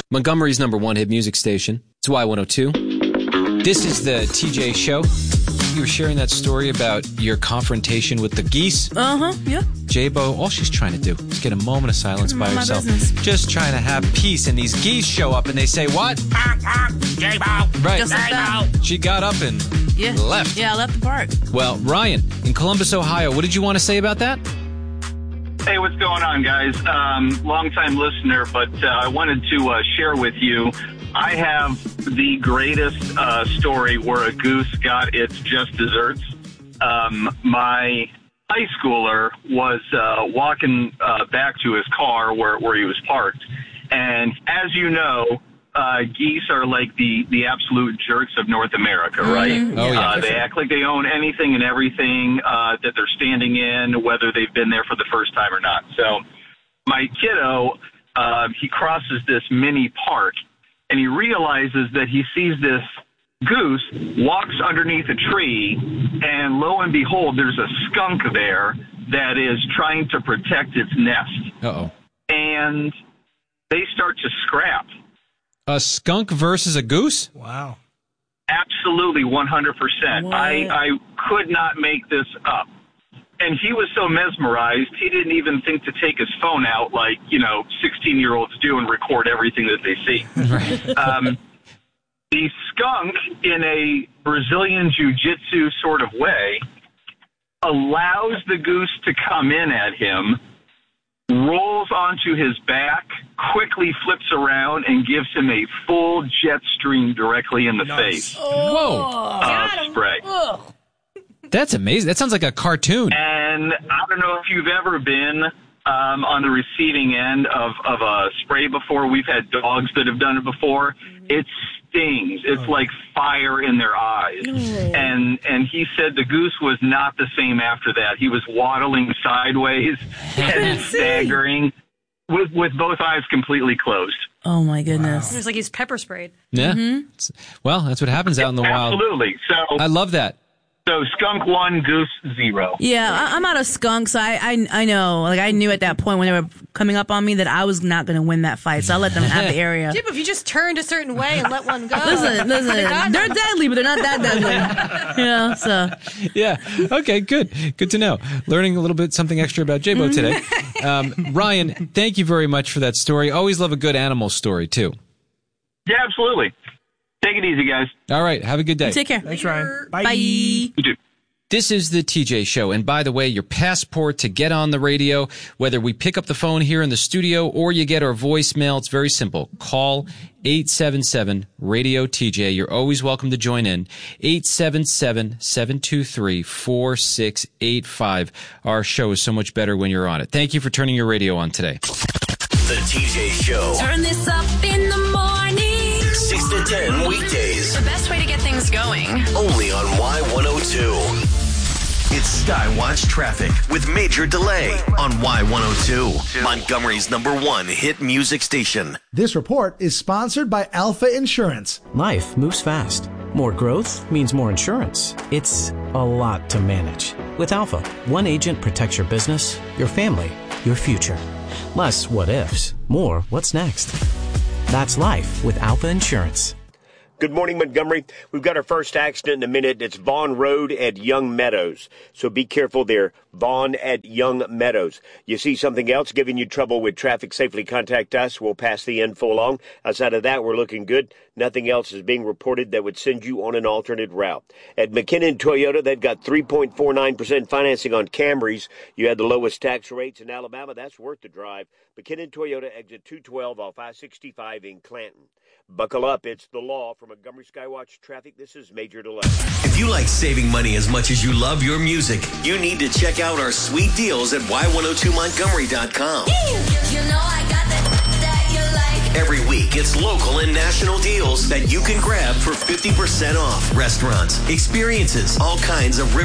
Montgomery's #1 hit music station. It's Y102. This is the TJ Show. You were sharing that story about your confrontation with the geese. Yeah. J-Bo, all she's trying to do is get a moment of silence by herself. Business. Just trying to have peace, and these geese show up and they say, what? J-Bo. Right. Just like that. She got up and left. Yeah, I left the park. Well, Ryan, in Columbus, Ohio, what did you want to say about that? Hey, what's going on, guys? Long-time listener, but I wanted to share with you. I have the greatest story where a goose got its just desserts. My high schooler was walking back to his car where he was parked. And as you know, geese are like the absolute jerks of North America, right? Oh, yeah. They act like they own anything and everything that they're standing in, whether they've been there for the first time or not. So my kiddo, he crosses this mini park, and he realizes that he sees this goose, walks underneath a tree, and lo and behold, there's a skunk there that is trying to protect its nest. Uh-oh. And they start to scrap. A skunk versus a goose? Wow. Absolutely, 100%. What? I could not make this up. And he was so mesmerized, he didn't even think to take his phone out like, 16-year-olds do and record everything that they see. Right. The skunk, in a Brazilian jiu-jitsu sort of way, allows the goose to come in at him, rolls onto his back, quickly flips around, and gives him a full jet stream directly in the face. Whoa. Spray. That's amazing. That sounds like a cartoon. And I don't know if you've ever been on the receiving end of a spray before. We've had dogs that have done it before. It stings. It's like fire in their eyes. And he said the goose was not the same after that. He was waddling sideways and staggering with both eyes completely closed. Oh, my goodness. It was like he's pepper sprayed. Yeah. Well, that's what happens out in the wild. Absolutely. So I love that. So skunk 1, goose 0. Yeah, I'm out of skunks. I know. Like, I knew at that point when they were coming up on me that I was not going to win that fight, so I let them have the area. Yeah, but if you just turned a certain way and let one go. Listen, they're deadly, but they're not that deadly. So. Yeah. Okay, good. Good to know. Learning a little bit something extra about J-Bo today. Ryan, thank you very much for that story. Always love a good animal story, too. Yeah, absolutely. Take it easy, guys. All right. Have a good day. Take care. Thanks, Ryan. Bye. Bye. You too. This is the TJ Show. And by the way, your passport to get on the radio, whether we pick up the phone here in the studio or you get our voicemail, it's very simple. Call 877-RADIO-TJ. You're always welcome to join in. 877-723-4685. Our show is so much better when you're on it. Thank you for turning your radio on today. The TJ Show. Turn this up in the morning. 6 to 10 weekdays. The best way to get things going. Only on Y102. It's Skywatch Traffic with Major Delay on Y102. Montgomery's #1 hit music station. This report is sponsored by Alpha Insurance. Life moves fast. More growth means more insurance. It's a lot to manage. With Alpha, one agent protects your business, your family, your future. Less what ifs, more what's next. That's life with Alpha Insurance. Good morning, Montgomery. We've got our first accident in a minute. It's Vaughn Road at Young Meadows. So be careful there. Vaughn at Young Meadows. You see something else giving you trouble with traffic, safely contact us. We'll pass the info along. Outside of that, we're looking good. Nothing else is being reported that would send you on an alternate route. At McKinnon Toyota, they've got 3.49% financing on Camrys. You had the lowest tax rates in Alabama. That's worth the drive. McKinnon Toyota, exit 212 off I-65 in Clanton. Buckle up. It's the law. From Montgomery Skywatch Traffic, this is Major Delay. If you like saving money as much as you love your music, you need to check out our sweet deals at Y102Montgomery.com. You know I got that you like. Every week, it's local and national deals that you can grab for 50% off. Restaurants, experiences, all kinds of